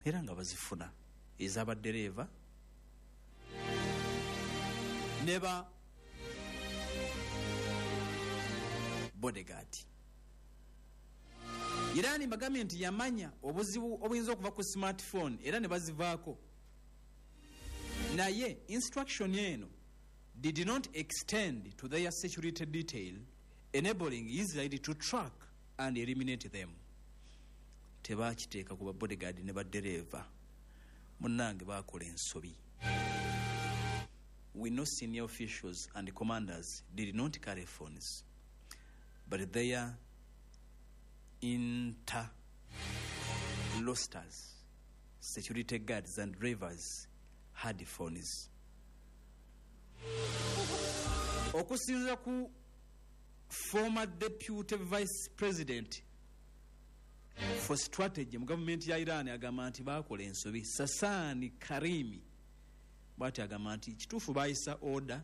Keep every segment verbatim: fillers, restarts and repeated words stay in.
era nga bazifuna ez'abaddereeva ne ba bodyguard. Irani bagambye nti yamanya obuzibu obuyinza okuva ku smartphone era ne bazivaako, naye instruction eno did not extend to their security detail enabling Israel to track and eliminate them. Tebakiteeka ku ba bodyguard ne baddereeva, munnange baakola ensobi. We know senior officials and commanders did not carry phones, but their inter-rosters, security guards and drivers had phones. Okusinza ku former deputy vice president for strategy mu government ya Iran agamba nti baakola ensobi. Sassani Karimi bwati agamba nti kituufu baayisa order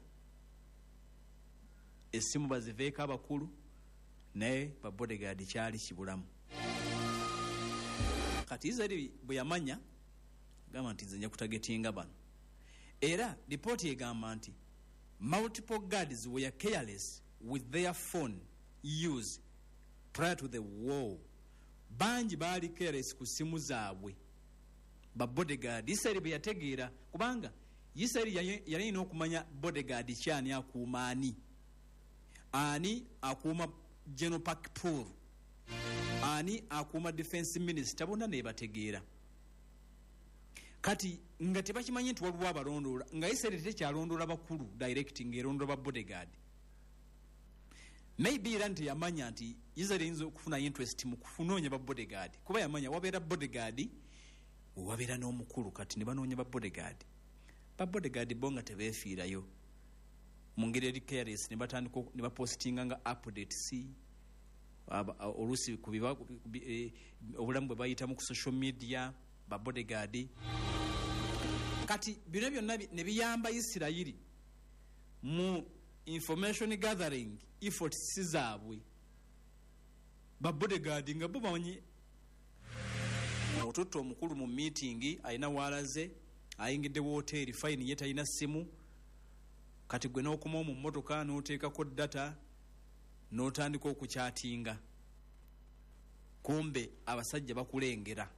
essimu baziveeko abakulu naye ba bodyguard kyali kibulamu. Kati Israel bwe yamanya gamba nti nze nja kutagetinga bano, era ripooti egamba nti multiple guards were careless with their phone use prior to the war. Banji baali careless ku simu zaabwe ba bodyguard. Israel bwe yategeera kubanga Israel yalina okumanya bodyguard kyani akuuma ani ani akuuma General Pakpur, ani akuuma defense minister, bonna ne bategeera. Kati nga tebakimanyi nti waliwo abalondoola, nga Israel tekyalondoola bakulu directing erondoola ba bodyguard. Maybe era nti yamanya nti Israel yinza okufuna interest mu kufunoonya ba bodyguard, kuba yamanya wabeera bodyguard wabeera n'omukulu. Kati ne banoonya ba bodyguard. Ba bodyguard bo nga tebeefiirayo mu ngeri eri careless, ne batandika ne bapostinga nga updates oluusi ku obulamu bwe bayitamu ku social media ba bodyguard. Kati bino byonna ne biyamba Isirayiri mu information gathering efforts zaabwe. Ba bodyguard nga bo bamanyi omutoto omukulu mu meeting alina waalaze ayingidde mu hoteri fine ye talina simu. Kati gwe n'okuma mu mmotoka n'oteekako data n'otandika okukyatinga, kumbe abasajja bakulengera.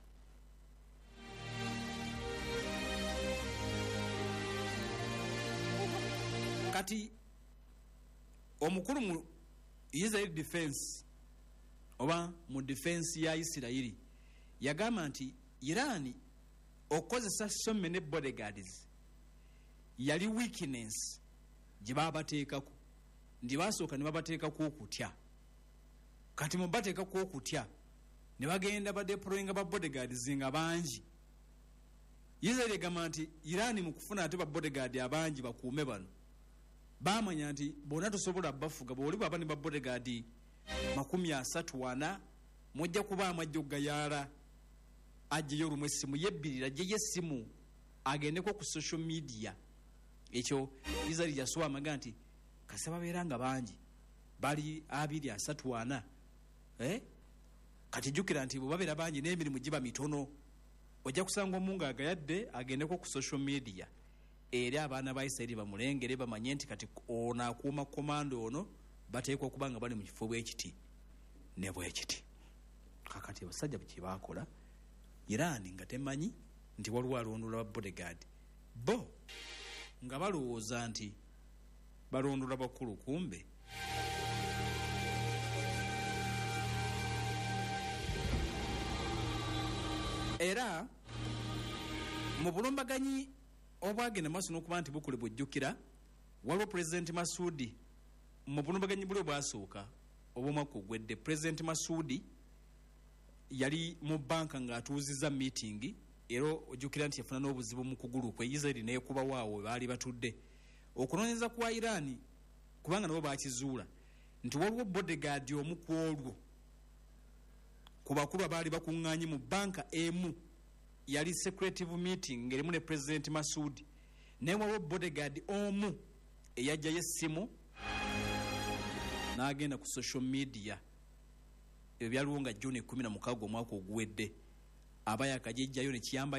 Kati omukulu mu Israel defense oba mu defense ya Isirayiri yagamba nti Irani okukozesa so many bodyguards yali weakness gye baabateekako, ndi basooka ne babateekako okutya. Kati mu bateekako okutya ne bagenda badeployinga ba bodyguards nga bangi. Israel egamba nti Irani mu kufuna ate ba bodyguard abangi bakuume bano baamanya nti bonna tosobola bafuga. Bw'oli bw'aba ne ba bodyguard makumi asatu wana mujja kuba amajja okugayaala ajjeyo olumu essimu yebbirira ajjeyo essimu agendeko ku social media. Ekyo Israel yasoba amaga nti kasa babeera nga bangi bali abiri asatu wana eh? Kati jjukira nti bwe babeera bangi n'emirimu giba mitono, ojja kusanga omunga agayadde agendeko ku social media. Era abaana ba Israel bamulengere bamanye nti kati ono akuuma komando ono bateekwa okuba nga bali mu kifo bw'ekiti ne bw'ekiti. Kakati abasajja bwe baakola Irani nga temanyi nti waliwo alondoola ba bodyguard bo nga balowooza nti balondoola bakulu, kumbe era mu bulombaganyi obwagenda maaso n'okuba nti bukule bwejjukira waliwo President Masudi mu bulombaganyi bule bwasooka obw'omwaka ogwedde. President Masudi yali mu banka ng'atuuzizza meeting era ojjukira nti yafuna n'obuzibu mu kugulu kwe. Israel neekuba waawo baali batudde okunoonyeza kwa Irani kubanga nabo baakizuula nti waliwo bodyguard omu ku olwo ku bakulu abaali bakuŋŋaanye mu banka emu yali secretive meeting ng'erimu ne President Masudi, naye waliwo bodyguard omu eyajjayo essimu n'agenda ku social media. Ebyo byaliwo nga June kumi na mukaaga omwaka oguwedde. aba yakajejjayo ne kiyamba